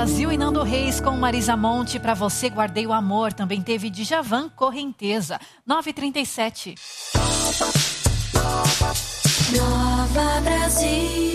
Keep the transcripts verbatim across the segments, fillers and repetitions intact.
Brasil e Nando Reis com Marisa Monte, Pra Você Guardei o Amor. Também teve Djavan, Correnteza. nove e trinta e sete. Nova Brasil.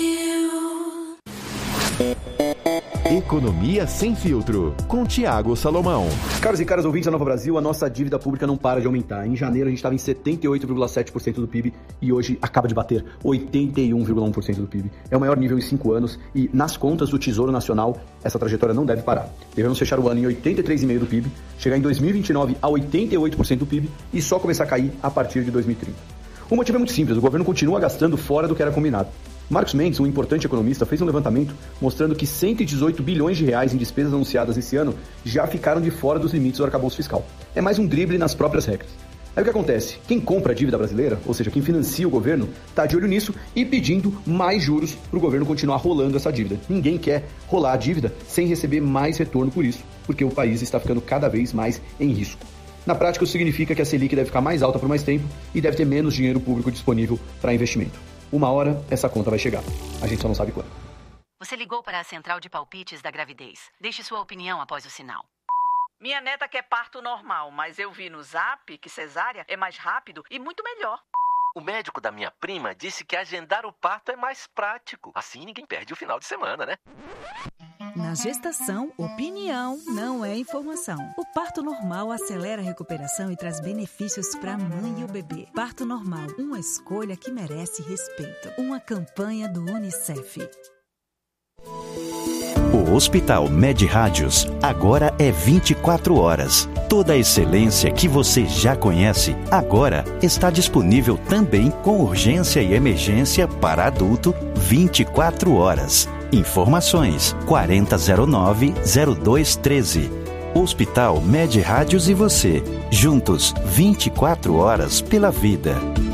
Economia Sem Filtro, com Tiago Salomão. Caros e caras ouvintes da Nova Brasil, a nossa dívida pública não para de aumentar. Em janeiro a gente estava em setenta e oito vírgula sete por cento do P I B e hoje acaba de bater oitenta e um vírgula um por cento do P I B. É o maior nível em cinco anos e nas contas do Tesouro Nacional essa trajetória não deve parar. Devemos fechar o ano em oitenta e três vírgula cinco por cento do P I B, chegar em dois mil e vinte e nove a oitenta e oito por cento do P I B e só começar a cair a partir de dois mil e trinta. O motivo é muito simples, o governo continua gastando fora do que era combinado. Marcos Mendes, um importante economista, fez um levantamento mostrando que cento e dezoito bilhões de reais em despesas anunciadas esse ano já ficaram de fora dos limites do arcabouço fiscal. É mais um drible nas próprias regras. Aí o que acontece? Quem compra a dívida brasileira, ou seja, quem financia o governo, está de olho nisso e pedindo mais juros para o governo continuar rolando essa dívida. Ninguém quer rolar a dívida sem receber mais retorno por isso, porque o país está ficando cada vez mais em risco. Na prática, isso significa que a Selic deve ficar mais alta por mais tempo e deve ter menos dinheiro público disponível para investimento. Uma hora, essa conta vai chegar. A gente só não sabe quando. Você ligou para a central de palpites da gravidez. Deixe sua opinião após o sinal. Minha neta quer parto normal, mas eu vi no Zap que cesárea é mais rápido e muito melhor. O médico da minha prima disse que agendar o parto é mais prático. Assim ninguém perde o final de semana, né? Na gestação, opinião não é informação. O parto normal acelera a recuperação e traz benefícios para a mãe e o bebê. Parto normal, uma escolha que merece respeito. Uma campanha do Unicef. O Hospital Med Rádios agora é vinte e quatro horas. Toda a excelência que você já conhece, agora está disponível também com urgência e emergência para adulto vinte e quatro horas. Informações quarenta zero nove zero dois treze. Hospital Med Rádios e você, juntos vinte e quatro horas pela vida.